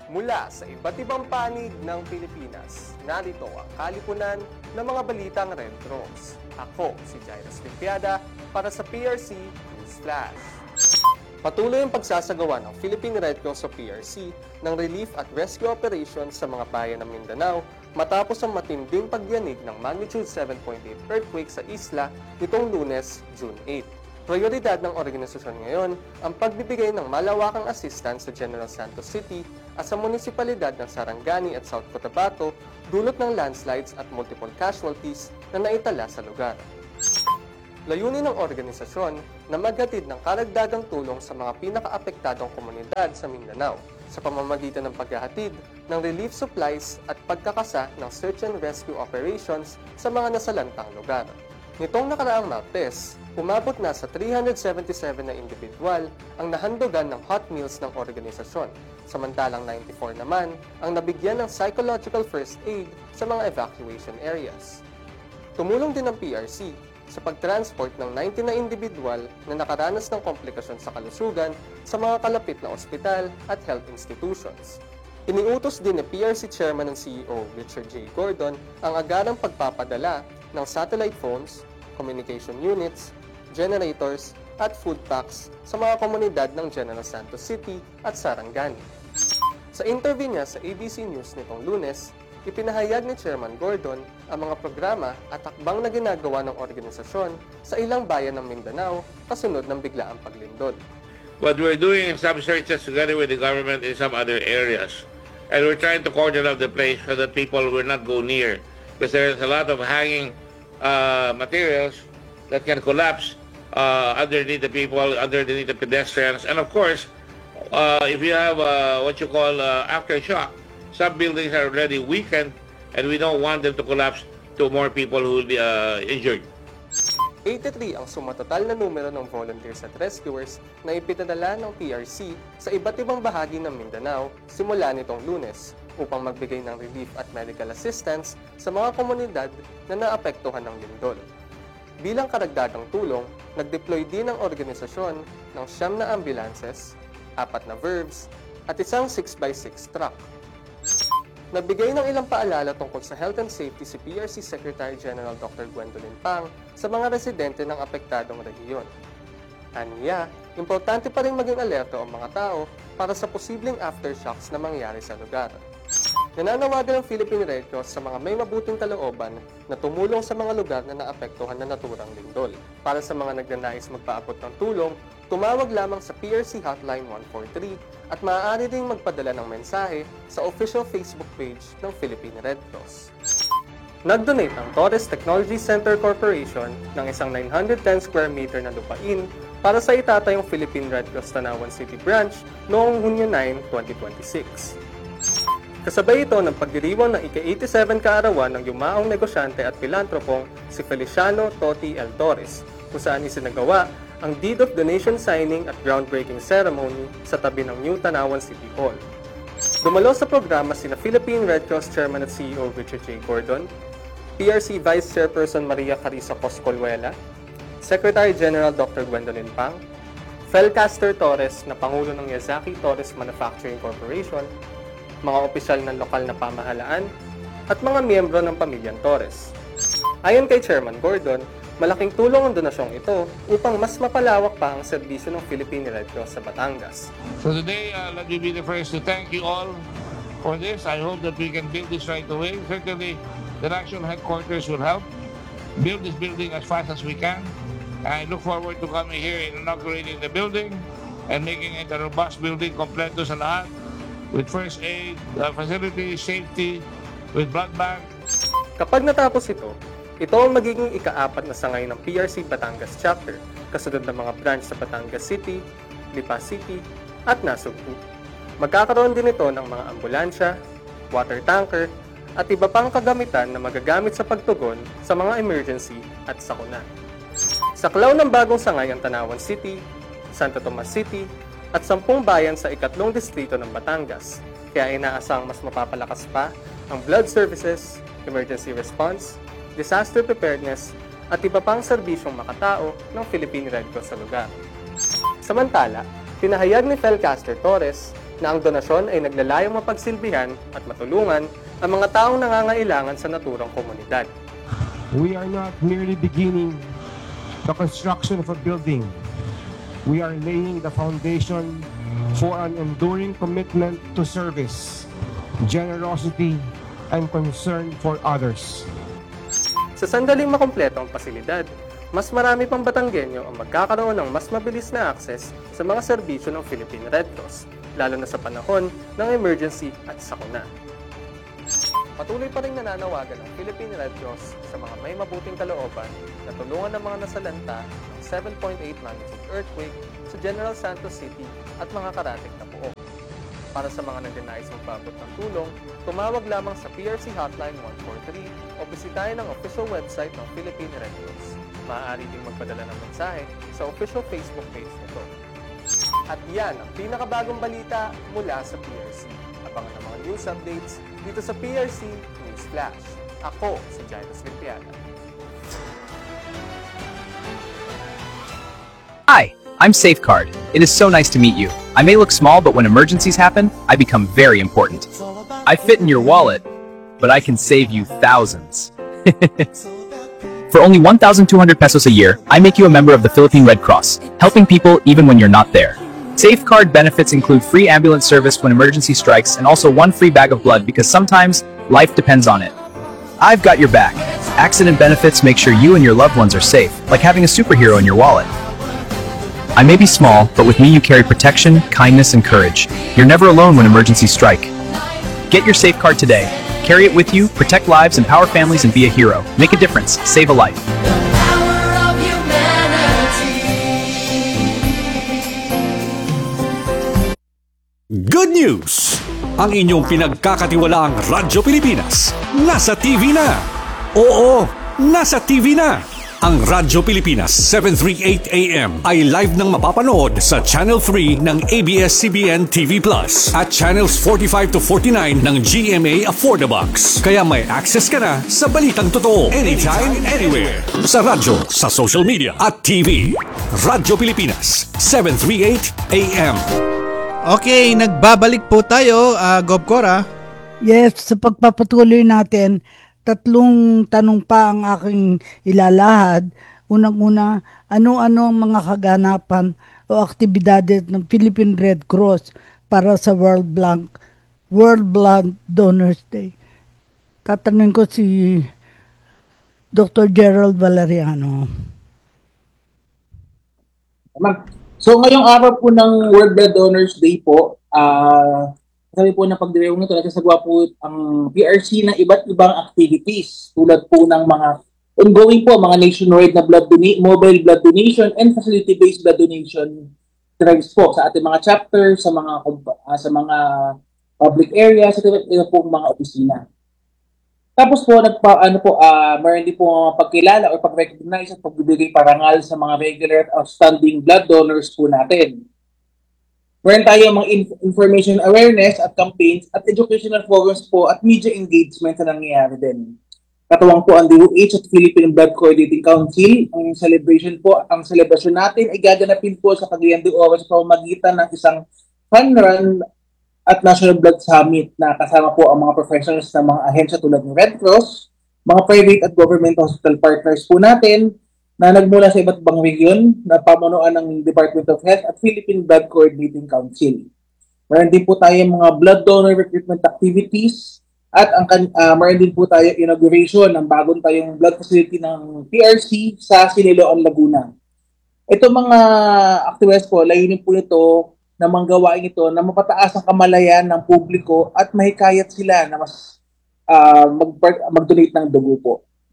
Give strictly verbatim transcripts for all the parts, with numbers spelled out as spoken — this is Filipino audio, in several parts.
Mula sa iba't ibang panig ng Pilipinas, narito ang kalipunan ng mga balitang Red Cross. Ako si Jairus Limpiada para sa P R C News Flash. Patuloy ang pagsasagawa ng Philippine Red Cross o P R C ng relief at rescue operations sa mga bayan ng Mindanao matapos ang matinding pagyanig ng magnitude seven point eight earthquake sa isla nitong Lunes, June eight. Prioridad ng organisasyon ngayon ang pagbibigay ng malawakang assistance sa General Santos City at sa munisipalidad ng Sarangani at South Cotabato dulot ng landslides at multiple casualties na naitala sa lugar. Layunin ng organisasyon na maghatid ng karagdagang tulong sa mga pinakaapektadong komunidad sa Mindanao sa pamamagitan ng paghahatid ng relief supplies at pagkakasa ng search and rescue operations sa mga nasalantang lugar. Nitong nakaraang Martes, umabot na sa three hundred seventy-seven na individual ang nahandugan ng hot meals ng organisasyon, samantalang ninety-four naman ang nabigyan ng psychological first aid sa mga evacuation areas. Tumulong din ang P R C sa pagtransport ng ninety na individual na nakaranas ng komplikasyon sa kalusugan sa mga kalapit na ospital at health institutions. Iniutos din ni P R C Chairman and C E O Richard J. Gordon ang agarang pagpapadala ng satellite phones, communication units, generators, at food packs sa mga komunidad ng General Santos City at Sarangani. Sa interview niya sa A B C News nitong Lunes, ipinahayag ni Chairman Gordon ang mga programa at takbang na ginagawa ng organisasyon sa ilang bayan ng Mindanao kasunod ng biglaang paglindol. But we're doing some searches together with the government in some other areas. And we're trying to cordon off the place so that people will not go near. Because there's a lot of hanging uh, materials that can collapse uh, underneath the people, underneath the pedestrians. And of course, uh, if you have uh, what you call uh, aftershock, some buildings are already weakened and we don't want them to collapse to more people who will be uh, injured. eighty-three ang sumatotal na numero ng volunteers at rescuers na ipinadala ng P R C sa iba't ibang bahagi ng Mindanao simula nitong Lunes upang magbigay ng relief at medical assistance sa mga komunidad na naapektuhan ng lindol. Bilang karagdagang tulong, nag-deploy din ang organisasyon ng siyam na ambulances, apat na verbs, at isang six by six truck. Nagbigay ng ilang paalala tungkol sa health and safety si P R C Secretary General Doctor Gwendolyn Pang sa mga residente ng apektadong rehiyon. Aniya, importante pa rin maging alerto ang mga tao para sa posibleng aftershocks na mangyari sa lugar. Nananawagan ang Philippine Red Cross sa mga may mabuting kalooban na tumulong sa mga lugar na naapektuhan na naturang lindol. Para sa mga nagnanais magpaabot ng tulong, tumawag lamang sa P R C Hotline one four three at maaari ding magpadala ng mensahe sa official Facebook page ng Philippine Red Cross. Nag-donate ang Torres Technology Center Corporation ng isang nine hundred ten square meter na lupain para sa itatayong Philippine Red Cross Tanawan City Branch noong Hunyo nine, twenty twenty-six. Kasabay ito ng pagdiriwang ng ika eighty-seven kaarawan ng yumaong negosyante at pilantropong si Feliciano Toti L. Torres, kung saan isinagawa ang Deed of Donation signing at groundbreaking ceremony sa tabi ng New Tanawan City Hall. Dumalo sa programa sina Philippine Red Cross Chairman at C E O Richard J. Gordon, P R C Vice Chairperson Maria Carissa Coscolhuela, Secretary General Doctor Gwendolyn Pang, Felcaster Torres na Pangulo ng Yazaki Torres Manufacturing Corporation, mga opisyal ng lokal na pamahalaan, at mga miyembro ng pamilyang Torres. Ayon kay Chairman Gordon, malaking tulong ang donasyong ito upang mas mapalawak pa ang serbisyo ng Philippine Red Cross sa Batangas. So today, uh, let me be the first to thank you all for this. I hope that we can build this right away. Certainly, the national headquarters will help build this building as fast as we can. I look forward to coming here and inaugurating the building and making it a robust building, kompleto sa lahat, with first aid, uh, facility, safety, with blood bank. Kapag natapos ito, ito ang magiging ika-apat na sangay ng P R C Batangas Chapter, kasunod ng mga branch sa Batangas City, Lipa City, at Nasugbu. Magkakaroon din ito ng mga ambulansya, water tanker, at iba pang kagamitan na magagamit sa pagtugon sa mga emergency at sakuna. Saklaw ng bagong sangay ang Tanawan City, Santo Tomas City, at sampung bayan sa ikatlong distrito ng Batangas, kaya inaasang mas mapapalakas pa ang blood services, emergency response, disaster preparedness, at iba pang serbisyong makatao ng Philippine Red Cross sa lugar. Samantala, pinahayag ni Felcaster Torres na ang donasyon ay naglalayong mapagsilbihan at matulungan ang mga taong nangangailangan sa naturang komunidad. We are not merely beginning the construction of a building. We are laying the foundation for an enduring commitment to service, generosity, and concern for others. Sa sandaling makumpleto ang pasilidad, mas marami pang Batanggenyo ang magkakaroon ng mas mabilis na access sa mga serbisyo ng Philippine Red Cross, lalo na sa panahon ng emergency at sakuna. Patuloy pa rin nananawagan ng Philippine Red Cross sa mga may mabuting kalooban na tulungan ng mga nasalanta ng seven point eight magnitude earthquake sa General Santos City at mga karatig na puok. Para sa mga nagdanais magpaabot ng tulong, tumawag lamang sa P R C Hotline one four three o bisitahin ang official website ng Philippine Red Cross. Maaari ding magpadala ng mensahe sa official Facebook page nito. At yan ang pinakabagong balita mula sa P R C. Abangan ang mga news updates dito sa P R C News Flash. Ako si Jairus Limpiada. Hi, I'm Safeguard. It is so nice to meet you. I may look small, but when emergencies happen, I become very important. I fit in your wallet, but I can save you thousands. For only one thousand two hundred pesos a year, I make you a member of the Philippine Red Cross, helping people even when you're not there. Safeguard benefits include free ambulance service when emergency strikes and also one free bag of blood because sometimes life depends on it. I've got your back. Accident benefits make sure you and your loved ones are safe, like having a superhero in your wallet. I may be small, but with me you carry protection, kindness, and courage. You're never alone when emergencies strike. Get your Safeguard today. Carry it with you, protect lives, empower families, and be a hero. Make a difference. Save a life. Good news! Ang inyong pinagkakatiwalaang Radyo Pilipinas nasa T V na. Oo, nasa T V na. Ang Radyo Pilipinas seven thirty-eight A M ay live nang mapapanood sa Channel three ng A B S C B N T V Plus at Channels forty-five to forty-nine ng G M A Affordabox. Kaya may access ka na sa balitang totoo anytime, anywhere. Sa radyo, sa social media at T V. Radyo Pilipinas seven thirty-eight A M. Okay, nagbabalik po tayo, uh, Gob Cora. Yes, sa pagpapatuloy natin, tatlong tanong pa ang aking ilalahad. Unang-una, ano-ano ang mga kaganapan o aktibidades ng Philippine Red Cross para sa World Blood, World Blood Donors Day? Tatanungin ko si Doctor Gerald Valeriano. So ngayong araw po ng World Blood Donors Day po, ah... Uh, sabi po na pagdirewang nito, nagsasagawa po ang P R C ng iba't ibang activities tulad po ng mga ongoing po, mga nationwide na blood dona- mobile blood donation and facility-based blood donation drives po sa ating mga chapters, sa mga uh, sa mga public areas, sa iba't po mga opisina. Tapos po, nagpa, ano po, uh, meron din po mga pagkilala o pag-recognize at pagbibigay parangal sa mga regular at outstanding blood donors po natin. Meron tayo mga inf- information awareness at campaigns at educational programs po at media engagement na nangyayari din. Katuwang po ang D O H at Philippine Blood Coordinating Council. Ang celebration po, ang celebration natin ay gaganapin po sa Cagayan de Oro sa pamamagitan ng isang fun run at National Blood Summit na kasama po ang mga professionals ng mga ahensya tulad ng Red Cross, mga private at government hospital partners po natin, na nagmula sa iba't ibang region na pamunuan ng Department of Health at Philippine Blood Coordinating Council. Meron din po tayo mga blood donor recruitment activities at ang uh, meron din po tayo inauguration ng bagong tayong blood facility ng P R C sa Siniloan, Laguna. Ito mga activities po, layunin po nito na manggawain ito na mapataas ang kamalayan ng publiko at mahikayat sila na mas uh, mag- mag-donate ng dugo po.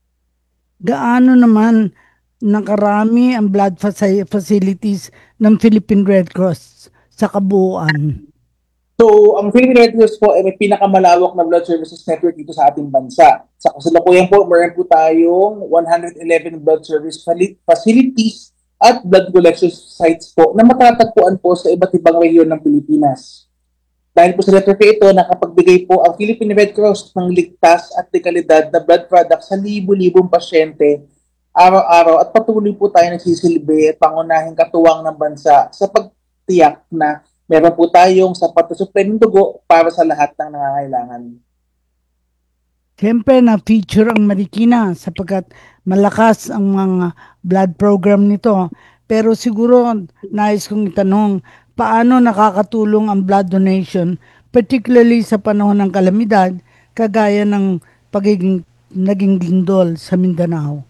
Gaano naman nakarami ang blood facilities ng Philippine Red Cross sa kabuuan? So, ang Philippine Red Cross po ay may pinakamalawak na blood services network dito sa ating bansa. Sa kasalukuyan po, meron po tayong one hundred eleven blood service facilities at blood collection sites po na matatagpuan po sa iba't ibang rehiyon ng Pilipinas. Dahil po sa network ito, nakapagbigay po ang Philippine Red Cross ng ligtas at dekalidad na blood products sa libu-libong pasyente araw-araw at patuloy po tayo nagsisilbi at pangunahing katuwang ng bansa sa pagtiyak na meron po tayong sapat na supply ng dugo para sa lahat ng nangangailangan. Siyempre na-feature ang Marikina sapagkat malakas ang mga blood program nito. Pero siguro nais kong itanong, paano nakakatulong ang blood donation, particularly sa panahon ng kalamidad, kagaya ng pagiging naging lindol sa Mindanao?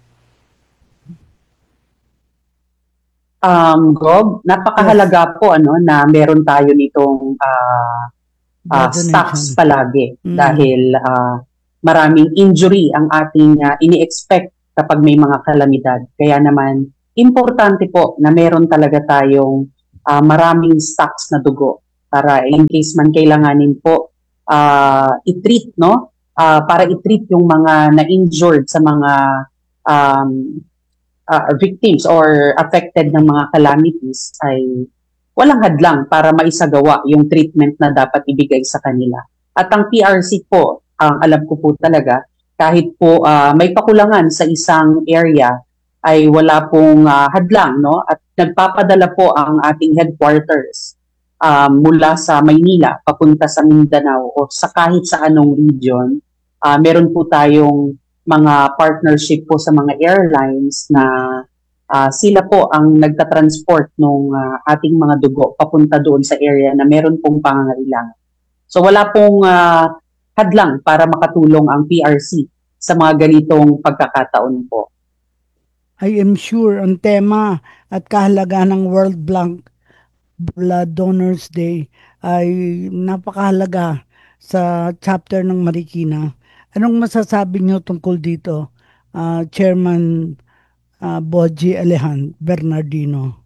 Um, Gob, napakahalaga po ano na meron tayo nitong ah, ah, Blood stocks donation. palagi Mm. dahil ah, maraming injury ang ating ah, ini-expect kapag may mga kalamidad. Kaya naman, importante po na meron talaga tayong ah, maraming stocks na dugo para in case man kailanganin po ah, i-treat, no? Ah, para i-treat yung mga na-injured sa mga um, ah, victims or affected ng mga calamities ay walang hadlang para maisagawa yung treatment na dapat ibigay sa kanila. At ang P R C po, ang alam ko po talaga, kahit po ah, may pakulangan sa isang area, ay wala pong ah, hadlang, no? At nagpapadala po ang ating headquarters ah, mula sa Maynila papunta sa Mindanao o sa kahit sa anong region. Ah, meron po tayong mga partnership po sa mga airlines na ah, sila po ang nagta-transport ng ating mga dugo papunta doon sa area na meron pong pangangailangan. So wala pong ah, hadlang para makatulong ang P R C sa mga ganitong pagkakataon po. I am sure ang tema at kahalagahan ng World Blank Blood Donors Day ay napakahalaga sa chapter ng Marikina. Anong masasabi niyo tungkol dito, ah, Chairman ah, Boji Alejan Bernardino?